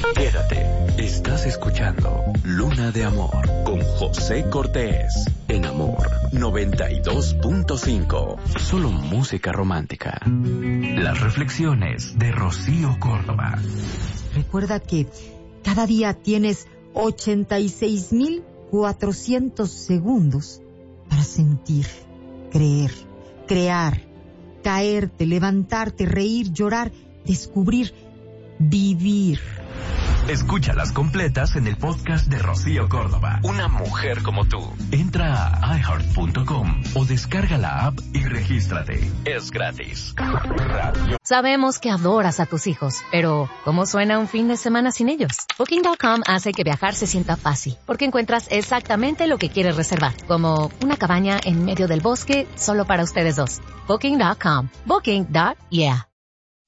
Quédate. Estás escuchando Luna de Amor con José Cortés en Amor 92.5. Solo música romántica. Las reflexiones de Rocío Córdoba. Recuerda que cada día tienes 86.400 segundos para sentir, creer, crear, caerte, levantarte, reír, llorar, descubrir, vivir. Escúchalas completas en el podcast de Rocío Córdoba. Una mujer como tú. Entra a iHeart.com o descarga la app y regístrate. Es gratis. Radio. Sabemos que adoras a tus hijos, pero ¿cómo suena un fin de semana sin ellos? Booking.com hace que viajar se sienta fácil, porque encuentras exactamente lo que quieres reservar, como una cabaña en medio del bosque solo para ustedes dos. Booking.com. Booking.yeah.